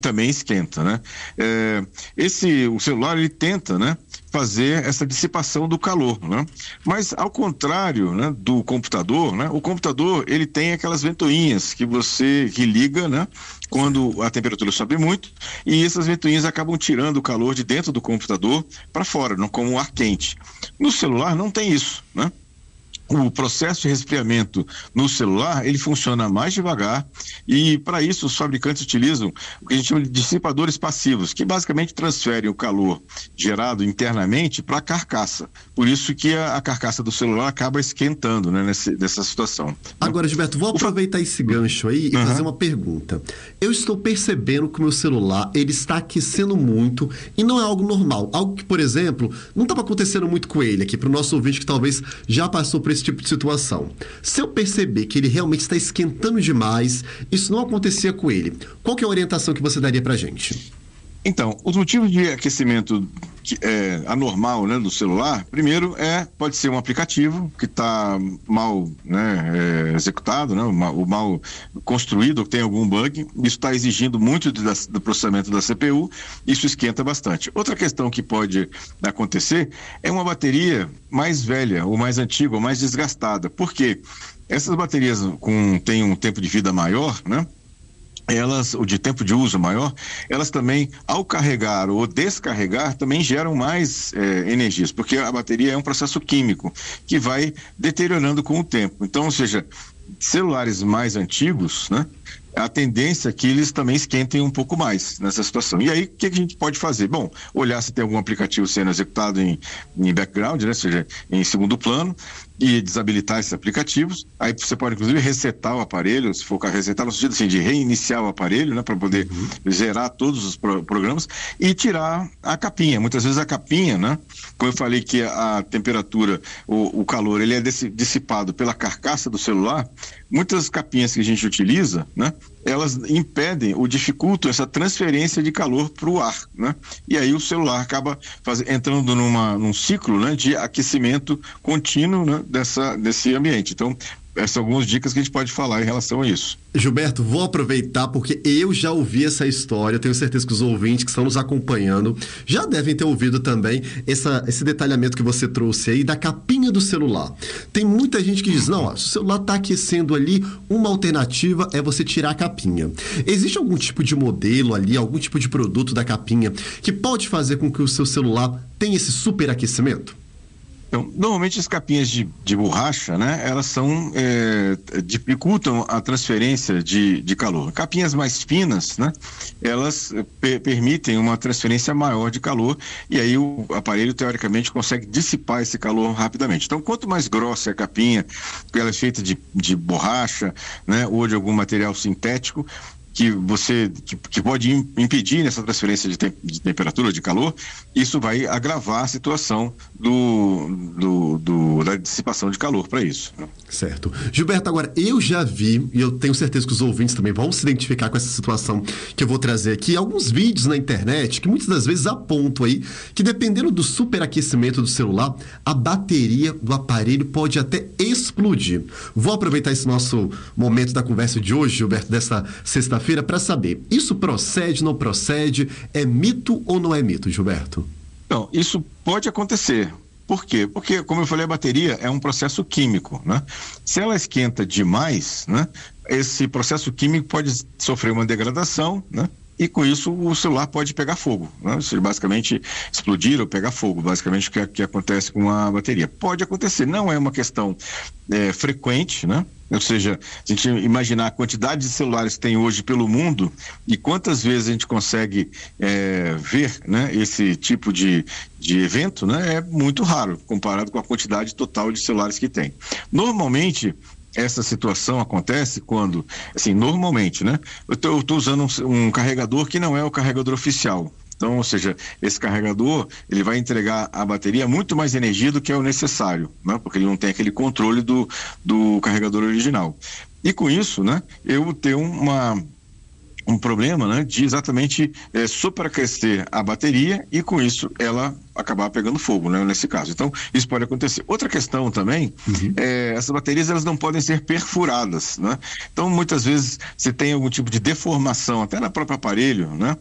também esquenta, né? O celular, ele tenta, né, fazer essa dissipação do calor, né? Mas ao contrário, né, do computador, né? O computador, ele tem aquelas ventoinhas que liga, né, quando a temperatura sobe muito, e essas ventoinhas acabam tirando o calor de dentro do computador para fora, não como ar quente. No celular não tem isso, né? O processo de resfriamento no celular, ele funciona mais devagar, e para isso os fabricantes utilizam o que a gente chama de dissipadores passivos, que basicamente transferem o calor gerado internamente para a carcaça. Por isso que a carcaça do celular acaba esquentando, né, nessa situação. Agora, Gilberto, vou aproveitar esse gancho aí e fazer uma pergunta. Eu estou percebendo que o meu celular, ele está aquecendo muito e não é algo normal. Algo que, por exemplo, não estava acontecendo muito com ele aqui, para o nosso ouvinte que talvez já passou por esse tipo de situação. Se eu perceber que ele realmente está esquentando demais, isso não acontecia com ele, qual que é a orientação que você daria pra gente? Então, os motivos de aquecimento anormal, né, do celular, primeiro pode ser um aplicativo que está mal, né, executado, né, o mal construído, ou tem algum bug. Isso está exigindo muito do processamento da CPU, isso esquenta bastante. Outra questão que pode acontecer é uma bateria mais velha, ou mais antiga, ou mais desgastada. Por quê? Essas baterias têm um tempo de vida maior, né? O de tempo de uso maior, elas também, ao carregar ou descarregar, também geram mais energias, porque a bateria é um processo químico que vai deteriorando com o tempo. Então, ou seja, celulares mais antigos, né, a tendência é que eles também esquentem um pouco mais nessa situação. E aí, o que a gente pode fazer? Bom, olhar se tem algum aplicativo sendo executado em background, né, ou seja, em segundo plano, e desabilitar esses aplicativos. Aí você pode, inclusive, resetar o aparelho, se for resetar no sentido assim, de reiniciar o aparelho, né, para poder zerar todos os programas e tirar a capinha. Muitas vezes a capinha, né, como eu falei que a temperatura, o calor, ele é dissipado pela carcaça do celular, muitas capinhas que a gente utiliza, né, elas impedem ou dificultam essa transferência de calor para o ar, né? E aí o celular acaba entrando num ciclo, né, de aquecimento contínuo, né, desse ambiente. Então, essas são algumas dicas que a gente pode falar em relação a isso. Gilberto, vou aproveitar porque eu já ouvi essa história, tenho certeza que os ouvintes que estão nos acompanhando já devem ter ouvido também esse detalhamento que você trouxe aí da capinha do celular. Tem muita gente que diz, não, se o celular está aquecendo ali, uma alternativa é você tirar a capinha. Existe algum tipo de modelo ali, algum tipo de produto da capinha que pode fazer com que o seu celular tenha esse superaquecimento? Então, normalmente as capinhas de borracha, né, elas dificultam a transferência de calor. Capinhas mais finas, né, elas permitem uma transferência maior de calor e aí o aparelho, teoricamente, consegue dissipar esse calor rapidamente. Então, quanto mais grossa é a capinha, ela é feita de borracha, né, ou de algum material sintético, que pode impedir essa transferência de temperatura, de calor, isso vai agravar a situação da dissipação de calor para isso. Certo. Gilberto, agora, eu já vi, e eu tenho certeza que os ouvintes também vão se identificar com essa situação que eu vou trazer aqui, alguns vídeos na internet que muitas das vezes apontam aí que dependendo do superaquecimento do celular, a bateria do aparelho pode até explodir. Vou aproveitar esse nosso momento da conversa de hoje, Gilberto, dessa sexta-feira, para saber, isso procede, não procede, é mito ou não é mito, Gilberto? Não, isso pode acontecer. Por quê? Porque, como eu falei, a bateria é um processo químico, né? Se ela esquenta demais, né, esse processo químico pode sofrer uma degradação, né? E com isso o celular pode pegar fogo, né? Ou seja, basicamente explodir ou pegar fogo, basicamente o que acontece com a bateria. Pode acontecer, não é uma questão frequente, né? Ou seja, a gente imaginar a quantidade de celulares que tem hoje pelo mundo e quantas vezes a gente consegue ver, né, esse tipo de evento, né, é muito raro comparado com a quantidade total de celulares que tem. Normalmente, essa situação acontece quando, assim, normalmente, né, eu estou usando um carregador que não é o carregador oficial. Então, ou seja, esse carregador, ele vai entregar à bateria muito mais energia do que é o necessário, né? Porque ele não tem aquele controle do carregador original. E com isso, né, eu tenho um problema, né, de exatamente superaquecer a bateria e com isso ela acabar pegando fogo, né, nesse caso. Então, isso pode acontecer. Outra questão também, essas baterias elas não podem ser perfuradas, né? Então, muitas vezes você tem algum tipo de deformação até no próprio aparelho, né?